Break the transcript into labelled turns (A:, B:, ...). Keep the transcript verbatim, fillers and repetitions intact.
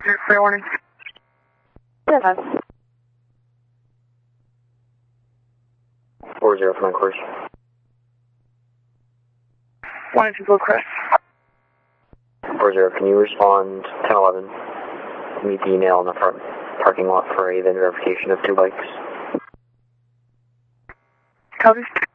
A: Fair warning.
B: Yes.
C: four zero from course.
A: one two Blue Crest.
C: four zero, can you respond ten eleven? Meet the email in the front parking lot for a VIN verification of two bikes.
A: Copy.